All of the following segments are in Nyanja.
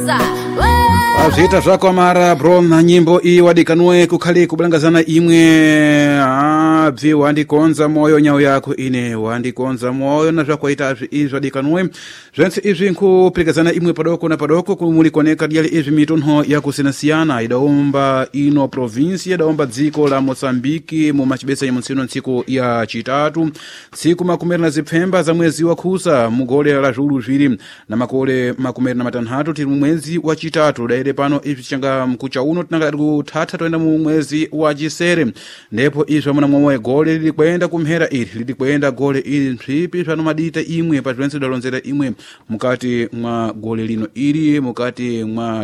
Zita zvako mara bro na nyimbo iyi wadikanwe kukhali kubalangazana imwe bvi wandikonza moyo nyawo yako ine wandikonza moyo na zvakwaita izvi wadikanwe zvense izvi nkupirikazana imwe padoko na padoko kumulikoneka dyali izvi mitunho yakusiyana idaomba ino provinsi idaomba dziko la Mozambiki mu machibesa ya munsino ntsiku ya chitatu tsiku makumeri na zipfemba za mwezi wa Khusa mugole la zulu zviri na makole makumeri na matanhatu tiri mwezi wa chitatu daire pano izvi changa mkucha uno tinanga kuthatha toenda mu mwezi wa Chisere ndipo izvi mwana mwe gole lili kwenda kumhera ili lili kwenda gole ili mtripi zvano madita imwe pa zvense dalonzera imwe mukati mwa gole lino ili mukati mwa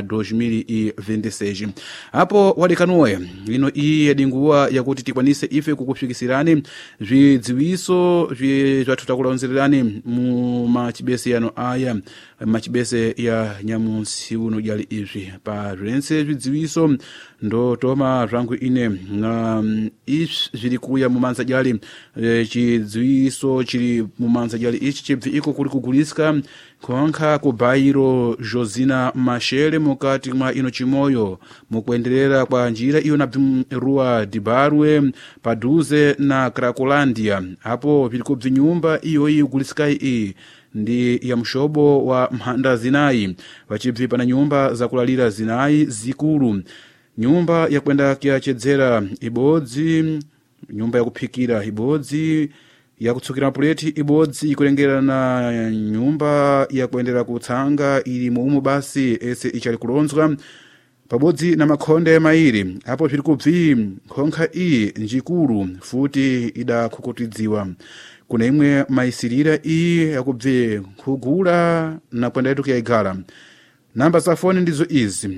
2026 hapo wadikanwe lino iyi yadinguwa yakuti tikwanise ife kukufikisirani zvidziwiso zvatutakulonzerani mu machibese yano aya machibese ya nyamunsi uno jali izvi pa zvense zvidziwiso ndo toma zvangu ine na ichi zviri kuya mumanza jali chidziwiso chiri mumanza jali ichi chibvi iko kuri kuguliska kuankha ku bairo Josina Mashele mukati mwa ino chimoyo mukuenderera kwa njira iyo na Rua Dibarwe paduze na Cracolandia hapo vili kubvi nyumba iyo iguliskai iyi ndi ya mshobo wa mhanda zinayi vachibvi pana nyumba za kulalira zinayi zikulu nyumba ya kwenda kiachedzera ibodzi nyumba ya kuphikira ibodzi ya kutsukira puleti ibodzi ikulengera na nyumba ya kuendera kutsanga ili muumu basi ese ichali kulonzwa pabodzi na makhonde mairi hapo zviri kubvi nkhonkha iyi njikulu futi ida kukutidziwa kuna imwe maisirira iyi yakubve kugula na kwenda yetu kuyayigala namba za foni ndizo izi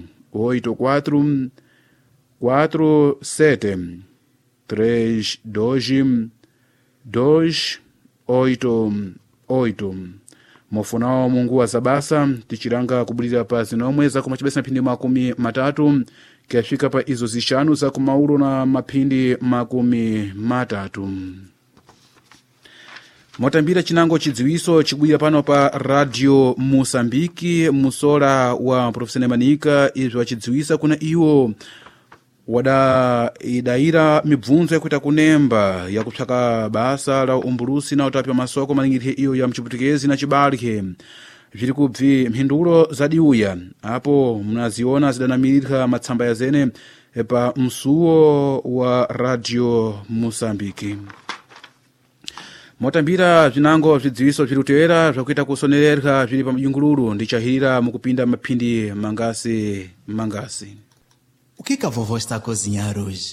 84 47 32 288 mofunawo mungu wa zabasa tichiranga kubulira pa zinomwe za kumachibesa mphindi makumi matatu kuyafika pa izo zishanu za kumaulu na maphindi makumi matatu motambira chinango chidziwiso chibwira pano pa Radio Mosambiki musola wa Profesor Manika izwa chidziwisa kuna iwo wada idaira mibvunzo yakuita kunemba ya kutsvaka basa la umbulusi na utapi wa masoko malingirire iyo ya mchiputikezi na chibalike zviri kubvi mhindulo zadiuya hapo mnaziona zidanamirika matsamba ya zene pa msuwo wa Radio Mosambiki motambira zvinango zvidziwiso zvirutewera zvakuita kusonerera zviri pamujungululu ndichahira mukupinda maphindi mangasi. O que a vovó está a cozinhar hoje?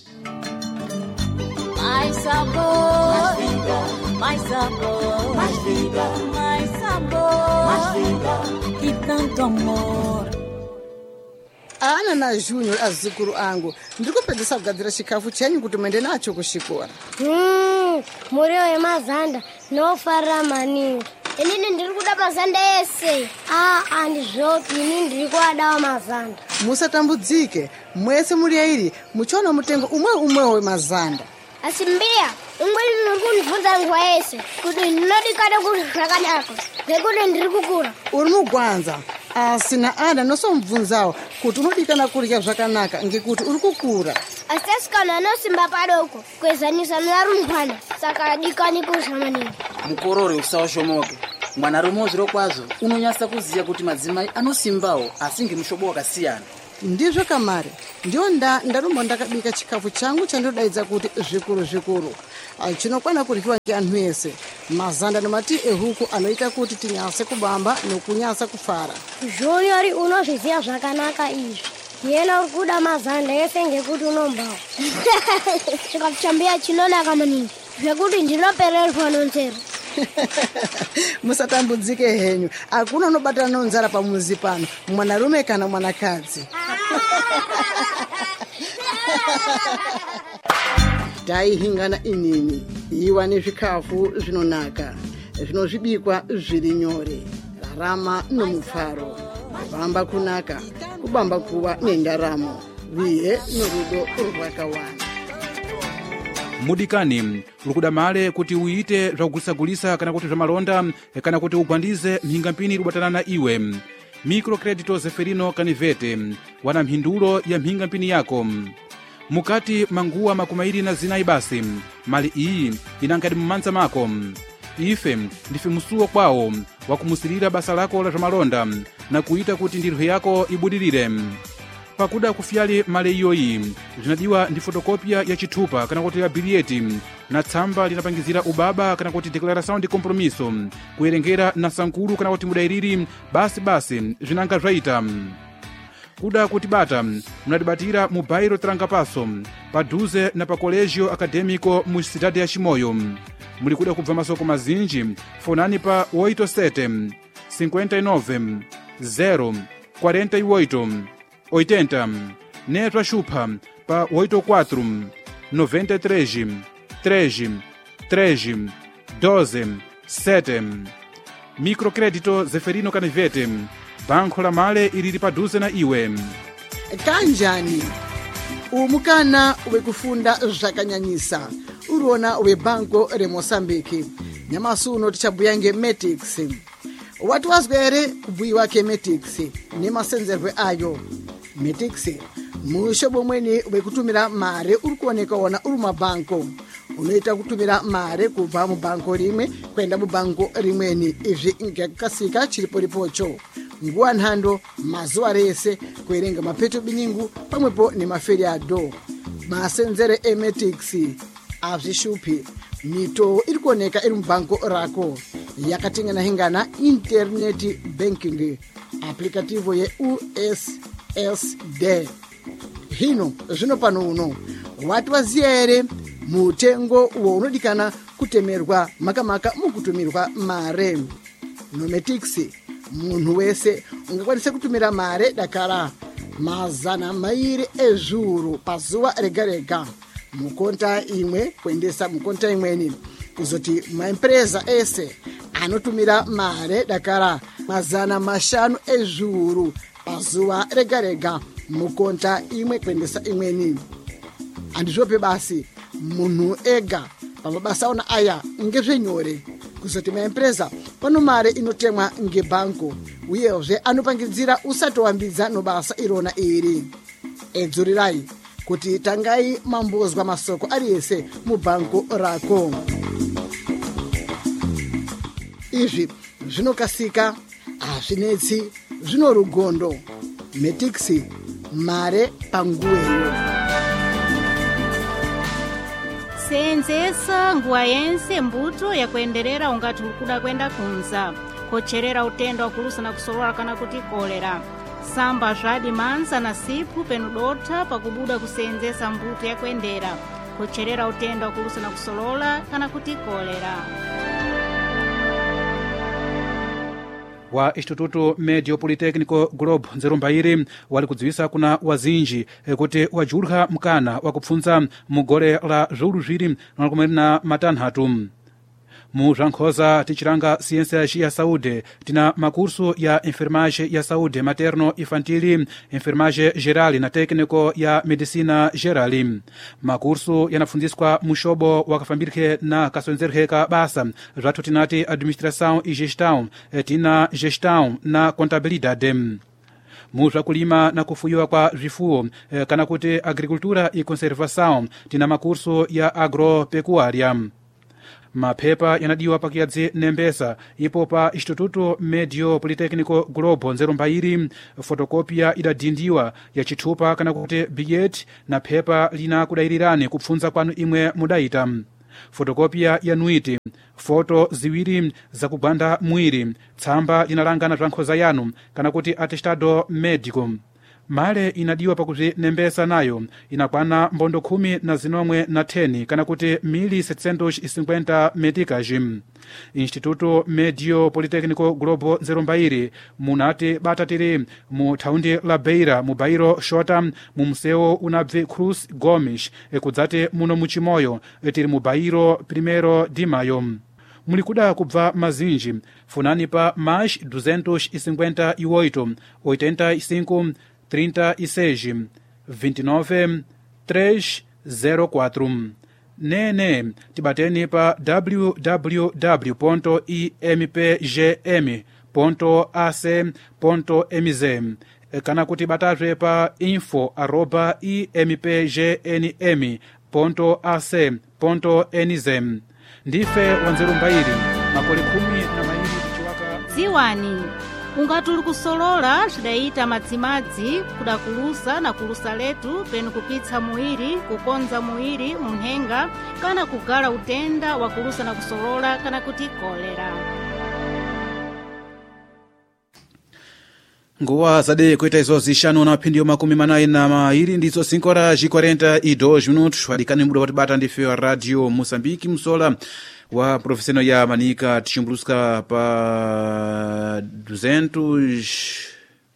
Mais sabor, mais vida, mais sabor, mais vida, mais sabor, mais vida e tanto amor. Ana na Junior azukuru angu ndikupedzisa kugadzira chikafu chenyu kuti muende nacho kuchikora. Muriwo wemazanda nofarira maningi. Inini ndiri kuda mazanda ese. Andizvopi, inini ndiri kuadawo mazanda. Musatambudzike, mwese muri yairi muchiona mutengo umwe wemazanda. Asi mbiya, ungwini nokundibvunza nguva yese kuti ndinodikada kuti zvakanaka ngekuti ndiri kukura. Uri mugwanza asi na ana nosomubvunzawo kuti unodikana kurya zvakanaka ngekuti uri kukura. Asi asikana anosimba padoko kwezanisa nearumbwana saka adikani kurya maningi. Mukorore usawashomoke. Mwanarume zviro kwazvo unonyasa kuziya kuti madzimai anosimbawo asi ngemushobo wakasiyana. Ndizvo kamari ndiyo ndarumba ndakabika chikafu changu chandodaidza kuti zvikuru chinokwana kuryiwa ngeanhu ese mazanda nemati ehuku anoita kuti tinyase kubamba nokunyasa kufara. Junior unozviziya zvakanaka izvi yena uri kuda mazanda ese ngekuti unombawo chikafu chambiya chinonaka maningi zvekuti ndinopererwa nonzero. Musatambudzike henyu akuna unobatana nonzara pamuzi pano mwanarume kana mwanakadzi. Taihingana inini iwa nezvikafu zvinonaka zvinozvibikwa zviri nyore rarama nomufaro kubamba kunaka kubamba kuwa nendaramo vihe norudo rwakawanda. mudikani lukuda male kuti uite zvakugulisa-gulisa kana kuti zvamalonda kana kuti ugwandize mhinga mpini lubatana na iwe Microcredito Zeferino Canivete wana mhindulo ya mhinga mpini yako mukati manguwa makumairi na zinayi basi mali iyi inankati mumanza mako. Ife ndife musuwo kwawo wakumusirira basa lako la zamalonda na kuita kuti ndiluhe yako ibudirire. Pakuda kufyali mali iyoyi zinadiwa ndi fotokopia ya chithupa kana kuti ya biliyeti na tsamba linapangizira ubaba kana kuti declaração de compromisso kuwerengera na sankulu kana kuti mudairiri basi zinanga zvaita. Kuda kuti bata munadibatira mu bairro Trancapasso paduze na pa colégio acadêmico mu cidade ya Chimoio. Muli kuda kubva masoko mazinji fonani pa 87 59 0 48 80 netwa xupha pa 84 93 13 13 12 7. Microcredito Zeferino Canivete, banco la male ilili paduze na iwe. Kanjani umukana wekufunda zvakanyanyisa urona webanko reMosambiki nyamasuno tichabuyange Metix. Watu wazwere kubuyiwa ke Metix nemasenzerwe ayo. Metix mushobo mweni wekutumira mare urikuoneka wona uri mabanko unoita kutumira mare kubva mubanko rimwe kwenda mubanko rimweni. Izvi ngakasika chilipo ripocho nguwa nhando mazuwa rese kuerenga mapeto biningu pamwepo nemaferiado. Masenzere eMetix azvishupi mito irikuoneka iri mubanko rako yakatingana hingana internet banking aplikativo ye USSD. Hino zvino pano uno watu waziya ere mutengo unodikana kutemerwa makamaka mukutumirwa mare. Metix munhu wese ungakwanisa kutumira mare dakara mazana mairi ezvuru pazuva rega rega mukonta imwe kuendesa mukonta imweni. Kuzoti maempresa ese anotumira mare dakara mazana mashanu ezvuru pazuva rega rega mukonta imwe kuendesa imweni. Andizvope basi munhu ega pamabasa ona aya ngezvenyore. Kuzoti maempresa pano mare inotemwa ngebanko uyezve anopangidzira usati wambidza nobasa irona iri. Edzurirai kuti tangai mambozwa masoko ariese mubanko rako. Izvi zvinokasika, hazvinetsi, zvino rugondo. Metix mare panguweyo. Seenzesa nguwa yense mbuto ya kuenderera ungati ukuda kwenda kunza kocherera utendo wakulusa na kusolola kana kuti kolera. Samba zvadi manza na sipu penudota pakubuda kuseenzesa mbuto ya kuendera kocherera utendo wakulusa na kusolola kana kuti kolera. Wa Instituto Medio Politecnico Globo Nzerumbairi wali kudziwisa kuna wazinji kuti wajurha mkana wakupfunza mugole la zulu zviri na matanhatu. Mu zvankhoza tichiranga ciência ya saúde tina makurso ya enfermagem ya saúde materno infantil, enfermagem geral na técnico ya medicina geral. Makurso yanapfunziswa mushobo wakafambirike na kasonzerheka basa zvathu tinati administração e gestão, tina gestão na contabilidade. Mu zvakulima na kufuyiwa kwa zvifuwo kana kuti agricultura e conservação tina makurso ya agropecuária. Mapepa yanadiwa pakiyadzi nembesa ipo pa Instituto Medio Politecnico Globo Nzerumbairi. Fotokopia idadindiwa ya chithupa kana kuti billet na pepa lina kudairirani kupfunza kwanu imwe mudaita. Fotokopia ya nuiti, foto ziwiri za kugwanda mwiri, tsamba linalangana zvankhoza yanu kana kuti atestado médico. Male inadiwa pakuzvinembesa nayo inakwana mbondo 10 kana kuti 1750 meticas. Instituto Medio Politecnico Globo Nzerumbairi munati bata tiri mu thaundi la Beira mu bairro Xota mu museu unabve Cruz Gomes ekudzati muno mu Chimoio tiri mu bairro 1 de Maio. Mulikuda kubva mazinji funani pa mais 258 85 36 29 304. Tibateni pa www.impgm.org.mz .ac.mz kana kuti batazve pa info@ipgnm.ac.nz. ndife wanzeru mbairi makole 10 na mairi kuchiwaka. dziwani ungati uli kusolola cidayita madzimadzi kudakulusa na kulusa letu penu kupitsa muiri kukonza muiri munhenga kana kugala utenda wa kulusa na kusolola kana kuti kolera. nguwa zade kuita izo zishanu na maphindiyo 42 ndizo 5:42 minutos wadikani muda watibata ndife wa radio Moçambique msola wa profeseno ya manika tichimbuluska pa 200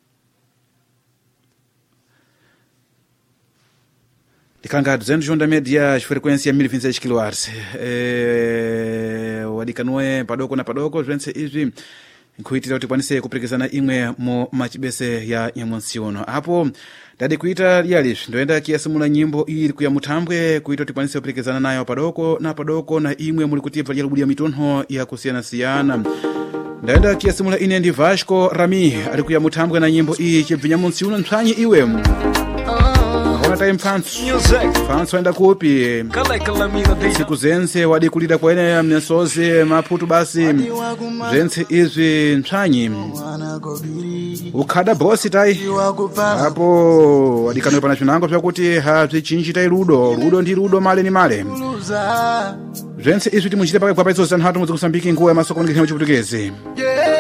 Dikanga 200 onda média frequência 1026 kHz. Wadikanwe padoko na padoko zvense izvi nkuitira kuti kwanise kuprekezana imwe mu machibese ya nyamonsiono. Apo dade kuita yali ndoenda kiasimula nyimbo ili kuya mutambwe kuita kuti kwanise kuprekezana nayo padoko na imwe muli kutipa yali mitonho ya kusiyana. Ndaenda kiasimula ine ndi Vasco Rami ali kuya mutambwe na nyimbo iyi chibvinyamonsiono ntsanyi iwe. Time Fanso enda kupi siku zense wadi kulida kwa ene mnesoze maputu basi zense izvi ntsanyi ukhada bosi tai hapo wadikanwe pana chinango vyakuti hazvichinji tai rudo ndi rudo male ni male zense izvi timuchite paka kwa paizo zanhatu muzi kusambiki nguwa ya masoko ndikishama chiputukezi.